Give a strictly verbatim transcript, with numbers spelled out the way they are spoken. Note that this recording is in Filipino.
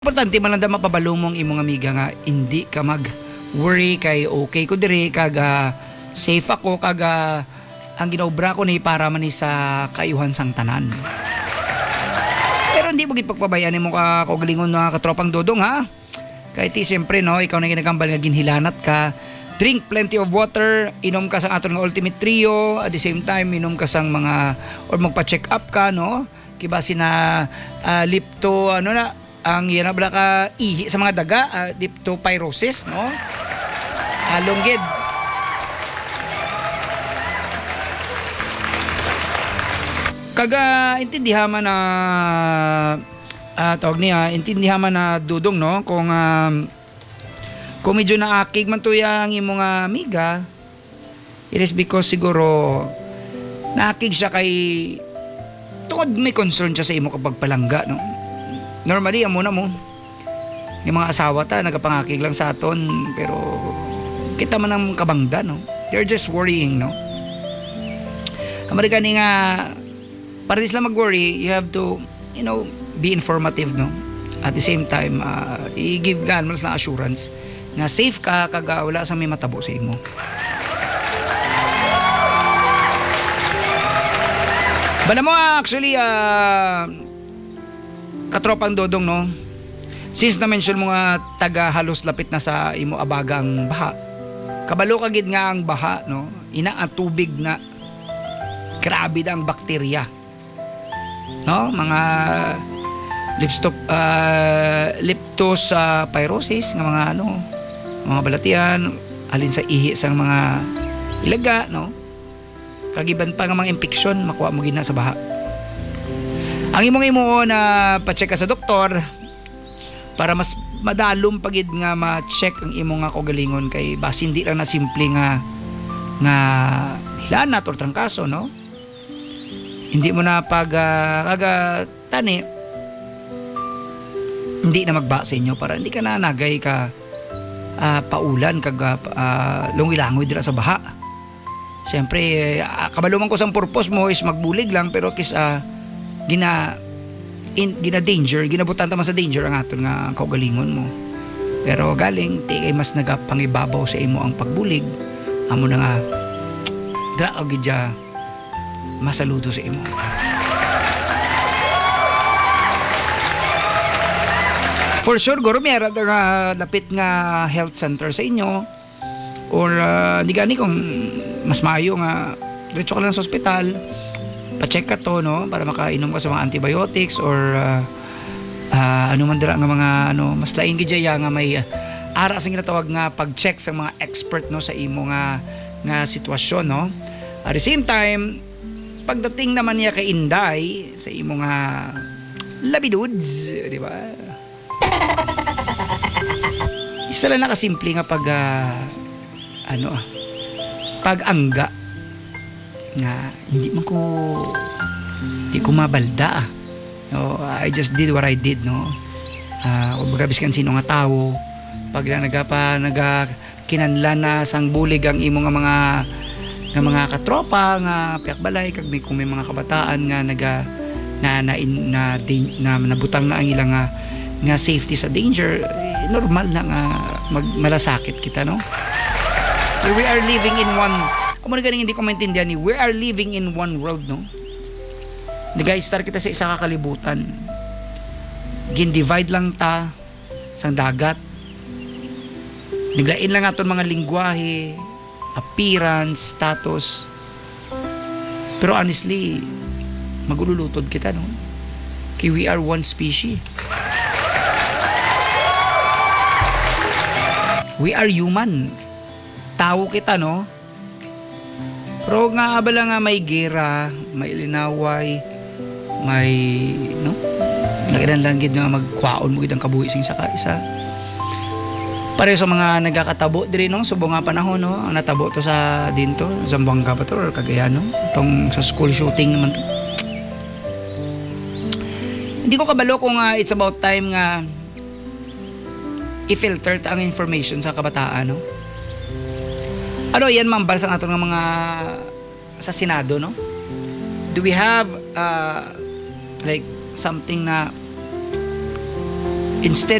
Importante man lang da mapabalo mong imong amiga nga hindi ka mag worry kay okay ko diri kaga safe ako kaga ang ginobra ko ni para man ni sa kaayuhan sang tanan. Pero hindi mo gid pagpabayaan mo ka kaugalingon na katropang dodong ha. Kay ti siyempre no, ikaw na ginagambal nga ginhilanat ka. Drink plenty of water, inom ka sang aton nga ultimate trio, at the same time inom ka sang mga or magpa-check up ka no. Kibasi na uh, lipto ano na ang yan na ka ihi sa mga daga, uh, leptopyrosis no. Alonggid. Kaga intindihan man na uh, tawag niya, intindihan man na dudong no kung um, kung medyo naakig man to yang imong amiga, it is because siguro naakig siya kay tungod may concern siya sa imo kapag palangga no. Normally amo na mo yung mga asawa ta nagapangakig lang sa aton pero kita man ang kabangda no. They're just worrying no. Amerika ni nga para di sila mag-worry, you have to, you know, be informative, no? At the same time, uh, i-give gan mo na assurance na safe ka kaga wala sa may matabo sa imo. Bala mo actually, uh, katropang dodong, no? Since na-mention mo nga taga halos lapit na sa imo abagang baha, kabalo kagid nga ang baha, no? Ina ang tubig na grabe ang bakterya. No, mga lipstop uh, leptopyrosis nga mga ano, mga balatian alin sa ihi sang mga ilaga no. Kagiban pa nga mga infection makuha mo gina sa baha. Ang imong imo na pa-check ka sa doktor para mas madalom pagid nga ma-check ang imong nga kaugalingon kay bas hindi lang na simple nga nga hilanat or trangkaso no. Hindi mo na pag uh, kaga tani hindi na magba sa inyo para hindi ka na nagay ka uh, paulan kaga uh, lungilangoy dira sa baha. Siyempre uh, kabaluman ko sang purpose mo is magbulig lang pero kis uh, gina in, gina danger ginabutan ta man sa danger ang aton nga kaugalingon mo. Pero galing ti kay mas nagapangibabaw sa imo ang pagbulig amo na nga dra og gidya masaludo sa imo. For sure, guro may arad nga lapit nga health center sa inyo or uh, di gani kung mas maayo nga diretso ka lang sa ospital pa-check ka to no para makainom ka sa mga antibiotics or uh, uh, ano man dira nga mga ano mas laing gidya nga may uh, ara sa ginatawag nga pag-check sa mga expert no sa imo nga nga sitwasyon no. At the same time pagdating naman niya kay Inday sa imo nga labidudes, di ba? Isa lang nakasimple nga pag uh, ano pag-angga nga hindi man ko hindi ko mabalda. No, I just did what I did, no. Ah, uh, kumbaga biskan sino nga tawo pag na nagapa naga kinanlan na sang bulig ang imo nga mga nga mga katropa nga piyak balay kag may kung may mga kabataan nga naga na na, na, na, na nabutang na ang ilang nga, nga safety sa danger eh, normal na nga mag, malasakit kita no. We are living in one amo na ganing hindi ko maintindihan ni we are living in one world no. Nag-start kita sa isa ka kalibutan gin-divide lang ta sang dagat naglain lang aton mga lingwahe appearance, status. Pero honestly, magululutod kita, no? Kaya we are one species. We are human. Tao kita, no? Pero nga abala nga may gera, may linaway, may, no? Nagilan-langid nga magkwaon mo gidang kabuhi sing saka isa. Pare sa mga nagkakatabo diri no subong nga panahon no ang natabo to sa dinto Zamboanga pa to or Cagayan no tong sa school shooting naman to. Hindi ko kabalo kung uh, it's about time nga i-filter ta ang information sa kabataan no. Ano yan mambal sa aton nga mga sa Senado no. Do we have uh, like something na Instead